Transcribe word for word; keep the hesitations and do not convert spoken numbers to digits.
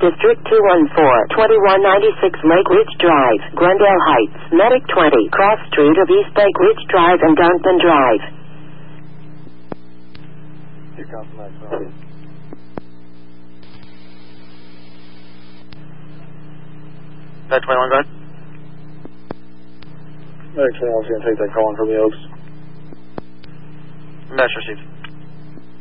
District two one four, twenty-one ninety-six Lake Ridge Drive, Glendale Heights, Medic twenty, Cross Street of East Lake Ridge Drive and Duncan Drive. Here comes the next one. That twenty-one, go ahead. Medic twenty-one's going to take that call in from the Oaks. Mesh received.